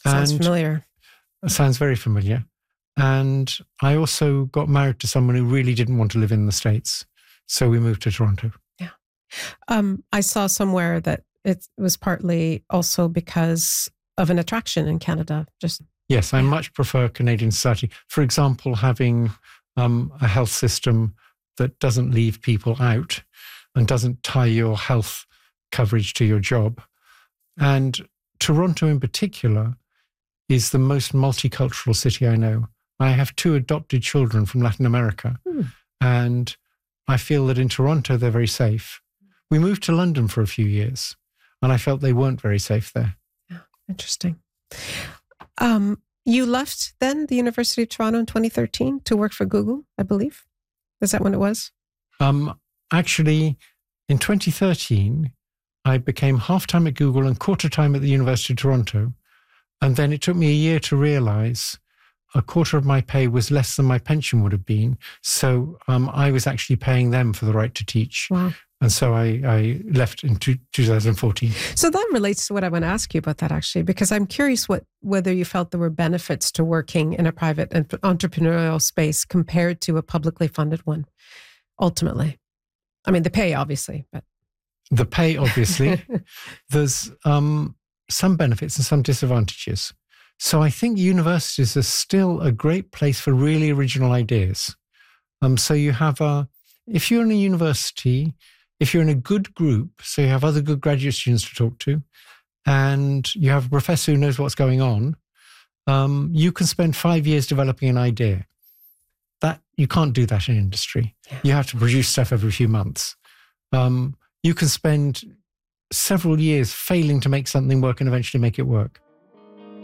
Sounds familiar. Sounds very familiar. And I also got married to someone who really didn't want to live in the States. So we moved to Toronto. Yeah. I saw somewhere that it was partly also because of an attraction in Canada. Yes, I much prefer Canadian society. For example, having a health system that doesn't leave people out and doesn't tie your health coverage to your job. And Toronto in particular is the most multicultural city I know. I have 2 adopted children from Latin America, and I feel that in Toronto they're very safe. We moved to London for a few years, and I felt they weren't very safe there. Yeah, interesting. You left then the University of Toronto in 2013 to work for Google, I believe. Is that when it was? Actually, in 2013, I became half-time at Google and quarter-time at the University of Toronto. And then it took me a year to realize a quarter of my pay was less than my pension would have been. So I was actually paying them for the right to teach. Wow. And so I left in 2014. So that relates to what I want to ask you about that, actually, because I'm curious whether you felt there were benefits to working in a private and entrepreneurial space compared to a publicly funded one, ultimately. I mean, the pay, obviously, but... The pay, obviously. There's some benefits and some disadvantages. So I think universities are still a great place for really original ideas. So you have if you're in a university, if you're in a good group, so you have other good graduate students to talk to, and you have a professor who knows what's going on, you can spend 5 years developing an idea. That you can't do that in industry. Yeah. You have to produce stuff every few months. You can spend several years failing to make something work and eventually make it work.